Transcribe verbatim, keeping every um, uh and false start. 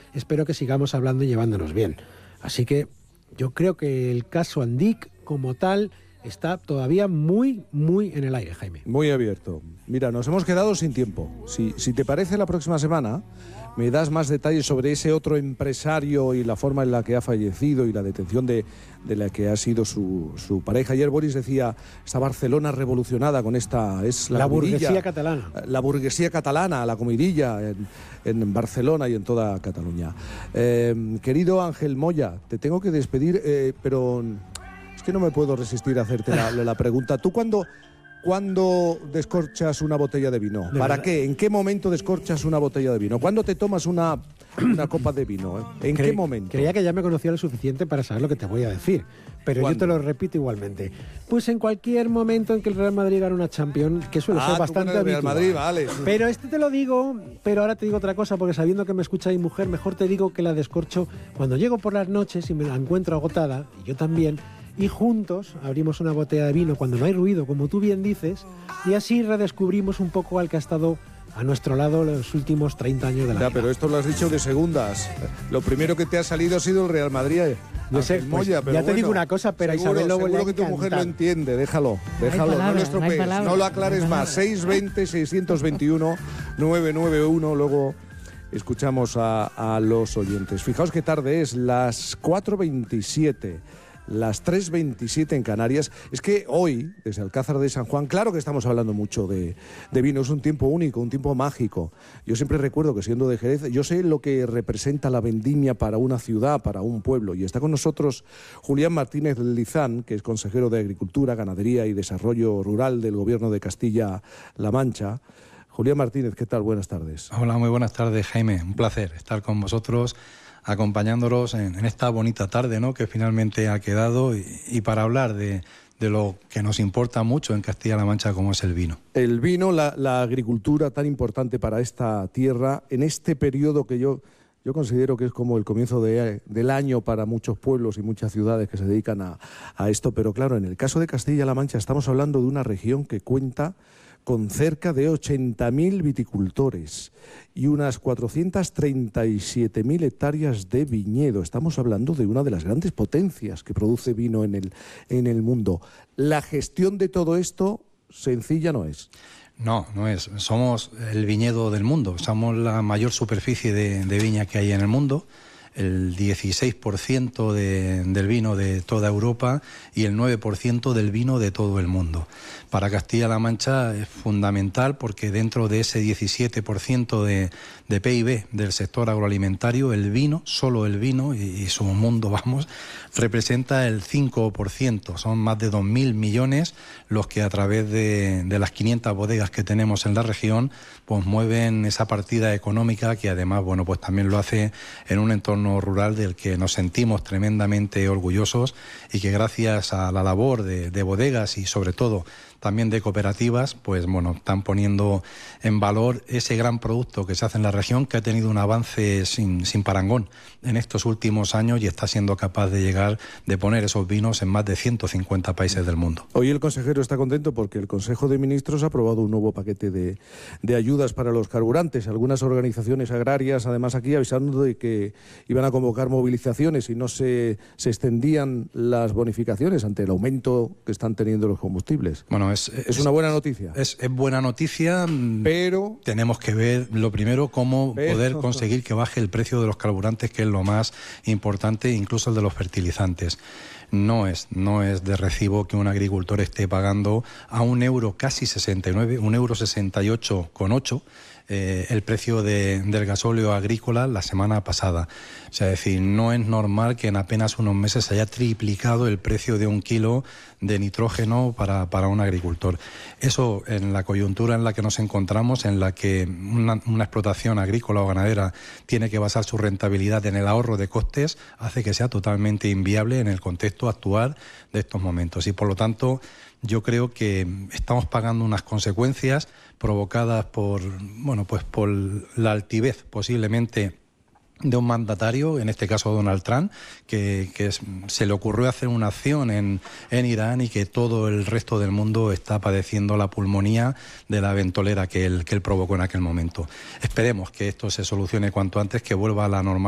espero que sigamos hablando y llevándonos bien. Así que yo creo que el caso Andic como tal está todavía muy, muy en el aire, Jaime. Muy abierto. Mira, nos hemos quedado sin tiempo. Si, si te parece, la próxima semana me das más detalles sobre ese otro empresario y la forma en la que ha fallecido y la detención de, de la que ha sido su, su pareja. Ayer Boris decía, esta Barcelona revolucionada con esta... es La, la comidilla, burguesía catalana. La burguesía catalana, la comidilla en, en Barcelona y en toda Cataluña. Eh, querido Ángel Moya, te tengo que despedir, eh, pero... es que no me puedo resistir a hacerte la, la pregunta. ¿Tú cuándo, cuándo descorchas una botella de vino? ¿De ¿Para verdad? qué? ¿En qué momento descorchas una botella de vino? ¿Cuándo te tomas una, una copa de vino? ¿Eh? ¿En Cre qué momento? Creía que ya me conocía lo suficiente para saber lo que te voy a decir, pero ¿cuándo? Yo te lo repito igualmente. Pues en cualquier momento en que el Real Madrid gane una Champions, que suele ah, ser bastante habitual. Real Madrid, vale. Pero este te lo digo, pero ahora te digo otra cosa, porque sabiendo que me escucha mi mujer, mejor te digo que la descorcho cuando llego por las noches y me la encuentro agotada, y yo también, y juntos abrimos una botella de vino cuando no hay ruido, como tú bien dices, y así redescubrimos un poco al que ha estado a nuestro lado los últimos treinta años de la ya, vida. Pero esto lo has dicho de segundas. Lo primero que te ha salido ha sido el Real Madrid. No sé, pues, Moya, pero ya te bueno, digo una cosa, pero seguro, Isabel Lobo seguro le que tu mujer lo entiende, déjalo, déjalo, palabra, no lo estropees, no, palabra, no lo aclares no más. seis veinte, seiscientos veintiuno, novecientos noventa y uno, luego escuchamos a, a los oyentes. Fijaos qué tarde es, las cuatro veintisiete. Las tres veintisiete en Canarias. Es que hoy, desde Alcázar de San Juan, claro que estamos hablando mucho de, de vino, es un tiempo único, un tiempo mágico. Yo siempre recuerdo que siendo de Jerez, yo sé lo que representa la vendimia para una ciudad, para un pueblo. Y está con nosotros Julián Martínez Lizán, que es consejero de Agricultura, Ganadería y Desarrollo Rural del Gobierno de Castilla-La Mancha. Julián Martínez, ¿qué tal? Buenas tardes. Hola, muy buenas tardes, Jaime. Un placer estar con vosotros, acompañándolos en, en esta bonita tarde, ¿no?, que finalmente ha quedado, y, y para hablar de, de lo que nos importa mucho en Castilla-La Mancha, como es el vino. El vino, la, la agricultura tan importante para esta tierra, en este periodo que yo, yo considero que es como el comienzo de, del año para muchos pueblos y muchas ciudades que se dedican a, a esto. Pero claro, en el caso de Castilla-La Mancha estamos hablando de una región que cuenta con cerca de ochenta mil viticultores y unas cuatrocientas treinta y siete mil hectáreas de viñedo. Estamos hablando de una de las grandes potencias que produce vino en el, en el mundo. La gestión de todo esto sencilla no es. No, no es. Somos el viñedo del mundo. Somos la mayor superficie de, de viña que hay en el mundo. El dieciséis por ciento de, del vino de toda Europa y el nueve por ciento del vino de todo el mundo. Para Castilla-La Mancha es fundamental porque dentro de ese diecisiete por ciento de, de P I B del sector agroalimentario, el vino, solo el vino y, y su mundo, vamos, representa el cinco por ciento. Son más de dos mil millones los que a través de, de las quinientas bodegas que tenemos en la región, pues mueven esa partida económica que además, bueno, pues también lo hace en un entorno rural del que nos sentimos tremendamente orgullosos y que gracias a la labor de, de bodegas y sobre todo también de cooperativas, pues bueno, están poniendo en valor ese gran producto que se hace en la región, que ha tenido un avance sin, sin parangón en estos últimos años y está siendo capaz de llegar, de poner esos vinos en más de ciento cincuenta países del mundo. Hoy el consejero está contento porque el Consejo de Ministros ha aprobado un nuevo paquete de, de ayudas para los carburantes. Algunas organizaciones agrarias, además aquí, avisando de que iban a convocar movilizaciones y no se, se extendían las bonificaciones ante el aumento que están teniendo los combustibles. Bueno, es, es, es una buena noticia. Es, es buena noticia, pero tenemos que ver lo primero cómo pero, poder conseguir que baje el precio de los carburantes, que es lo más importante, incluso el de los fertilizantes. No es, no es de recibo que un agricultor esté pagando a un euro casi sesenta y nueve, un euro sesenta y ocho con ocho, eh, el precio de, del gasóleo agrícola la semana pasada. O sea, es decir, no es normal que en apenas unos meses se haya triplicado el precio de un kilo de nitrógeno para, para un agricultor. Eso, en la coyuntura en la que nos encontramos, en la que una, una explotación agrícola o ganadera tiene que basar su rentabilidad en el ahorro de costes, hace que sea totalmente inviable en el contexto actual de estos momentos. Y por lo tanto, yo creo que estamos pagando unas consecuencias provocadas por, bueno, pues por la altivez posiblemente de un mandatario, en este caso Donald Trump, que, que es, se le ocurrió hacer una acción en, en Irán y que todo el resto del mundo está padeciendo la pulmonía de la ventolera que él, que él provocó en aquel momento. Esperemos que esto se solucione cuanto antes, que vuelva a la normalidad.